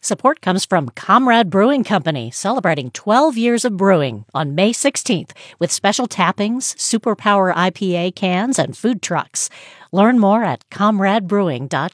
Support comes from Comrade Brewing Company, celebrating 12 years of brewing on May 16th with special tappings, Superpower IPA cans, and food trucks. Learn more at comradebrewing.com.